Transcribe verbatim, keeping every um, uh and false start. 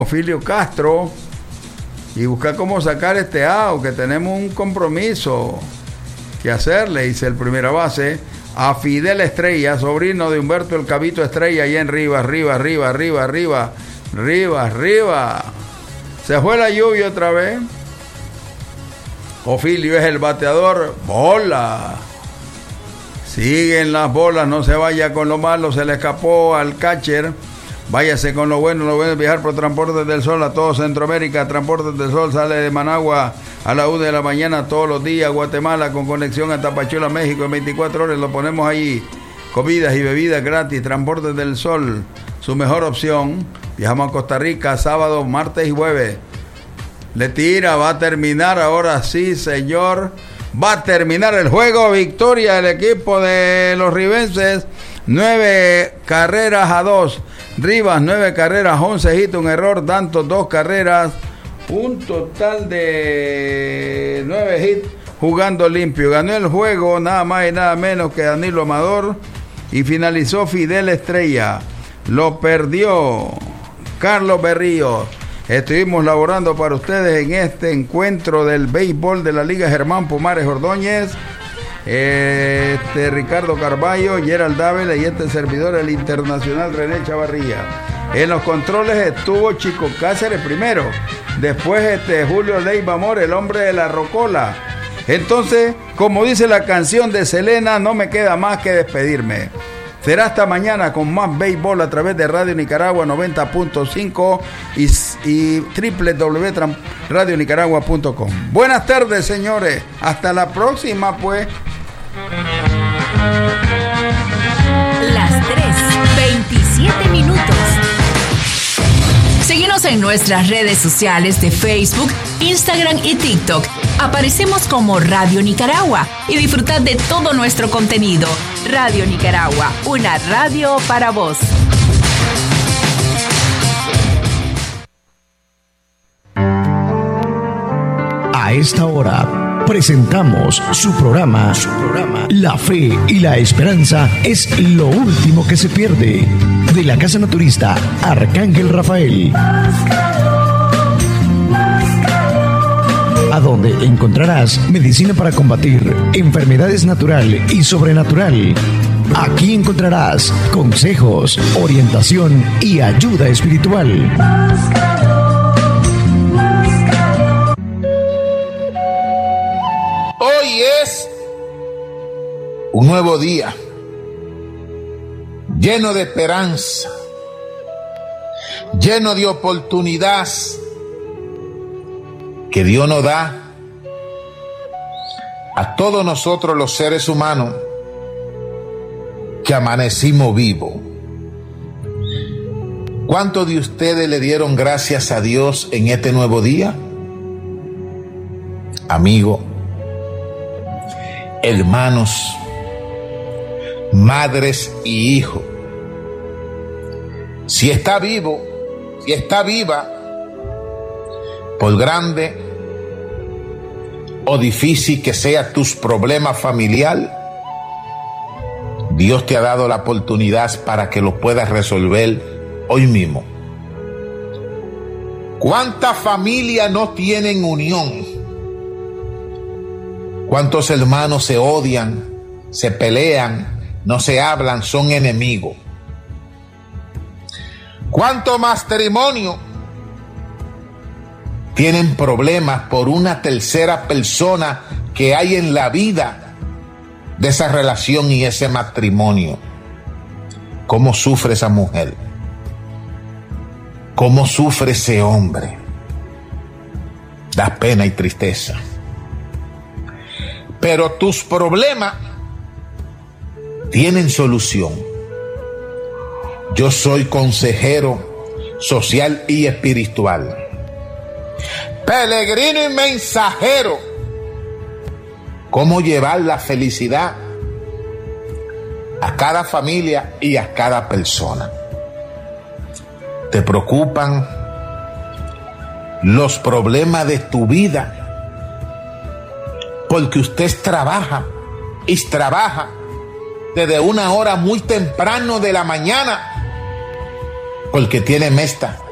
Filio Castro y buscar cómo sacar este out, que tenemos un compromiso que hacerle, dice el primera base, a Fidel Estrella, sobrino de Humberto el Cabito Estrella, allá en Rivas, Rivas, Rivas, Rivas, Rivas, Rivas, Rivas. Se fue la lluvia otra vez. Ofilio es el bateador. Bola. Siguen las bolas, no se vaya con lo malo, se le escapó al catcher. Váyase con lo bueno, lo bueno es viajar por Transportes del Sol a todo Centroamérica. Transportes del Sol sale de Managua a la una de la mañana todos los días. Guatemala con conexión a Tapachula, México en veinticuatro horas. Lo ponemos allí. Comidas y bebidas gratis. Transportes del Sol, su mejor opción. Viajamos a Costa Rica sábado, martes y jueves. Le tira, va a terminar ahora sí, señor. Va a terminar el juego. Victoria del equipo de los ribenses. Nueve carreras a dos. Rivas, nueve carreras, once hits, un error. Dantos, dos carreras. Un total de nueve hits jugando limpio. Ganó el juego nada más y nada menos que Danilo Amador. Y finalizó Fidel Estrella. Lo perdió Carlos Berríos. Estuvimos laborando para ustedes en este encuentro del béisbol de la Liga Germán Pumares Ordóñez. Este Ricardo Carballo, Gerald Dávila y este servidor, el internacional René Chavarría. En los controles estuvo Chico Cáceres primero, después este Julio Leiva Amor, el hombre de la rocola. Entonces, como dice la canción de Selena, no me queda más que despedirme. Será hasta mañana con más béisbol a través de Radio Nicaragua noventa punto cinco y, y doble u doble u doble u punto radio nicaragua punto com. Buenas tardes, señores. Hasta la próxima, pues. Las tres, veintisiete minutos. Síguenos en nuestras redes sociales de Facebook, Instagram y TikTok. Aparecemos como Radio Nicaragua y disfrutad de todo nuestro contenido. Radio Nicaragua, una radio para vos. A esta hora presentamos su programa, su programa La Fe y la Esperanza es lo último que se pierde, de la Casa Naturista Arcángel Rafael, a donde encontrarás medicina para combatir enfermedades natural y sobrenatural. Aquí encontrarás consejos, orientación y ayuda espiritual. Hoy es un nuevo día, lleno de esperanza, lleno de oportunidad que Dios nos da a todos nosotros los seres humanos que amanecimos vivos. ¿Cuántos de ustedes le dieron gracias a Dios en este nuevo día? Amigo, hermanos, madres y hijos, si está vivo, si está viva, por grande o difícil que sea tus problemas familiares, Dios te ha dado la oportunidad para que lo puedas resolver hoy mismo. ¿Cuántas familias no tienen unión? ¿Cuántos hermanos se odian, se pelean, no se hablan, son enemigos? ¿Cuántos matrimonios tienen problemas por una tercera persona que hay en la vida de esa relación y ese matrimonio? ¿Cómo sufre esa mujer? ¿Cómo sufre ese hombre? Da pena y tristeza. Pero tus problemas tienen solución. Yo soy consejero social y espiritual, peregrino y mensajero. ¿Cómo llevar la felicidad a cada familia y a cada persona? ¿Te preocupan los problemas de tu vida? Porque usted trabaja y trabaja desde una hora muy temprano de la mañana, porque tiene meta,